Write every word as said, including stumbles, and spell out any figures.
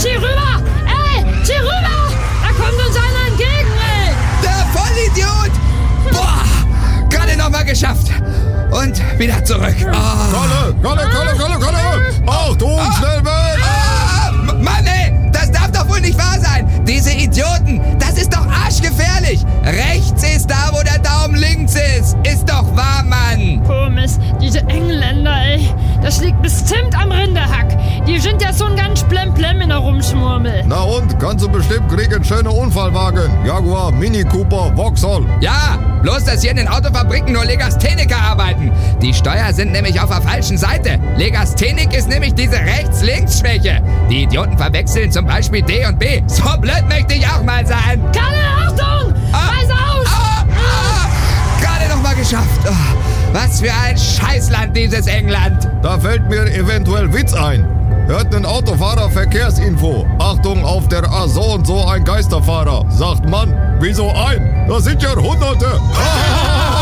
Zieh rüber! Ey, zieh rüber! Da kommt uns einer entgegen, ey! Der Vollidiot! Boah, gerade noch mal geschafft. Und wieder zurück. Oh. Kalle, Kalle, Kalle, Kalle, Kalle! Achtung, Ah. schnell weg! Ah, Mann, ey, das darf doch wohl nicht wahr sein. Diese Idioten, das ist doch arschgefährlich. Rechts ist da, wo der Daumen links ist. Ist doch wahr, Mann. Komisch, diese Engländer, ey. Das liegt bestimmt am Rinderhack. Die sind ja so ein ganz Plemplem in der Rumschmurmel. Na und, kannst du bestimmt kriegen, schöne Unfallwagen. Jaguar, Mini Cooper, Vauxhall. Ja, bloß, dass hier in den Autofabriken nur Legastheniker arbeiten. Die Steuer sind nämlich auf der falschen Seite. Legasthenik ist nämlich diese Rechts-Links-Schwäche. Die Idioten verwechseln zum Beispiel D und B. So blöd möchte ich auch mal sein. Kalle, Achtung! Ah. Reiß aus! Ah, ah, gerade noch mal geschafft. Oh, was für ein Scheißland, dieses England. Da fällt mir eventuell Witz ein. Hört einen Autofahrer Verkehrsinfo. Achtung, auf der A so und so ein Geisterfahrer. Sagt Mann, wieso ein? Das sind ja Hunderte.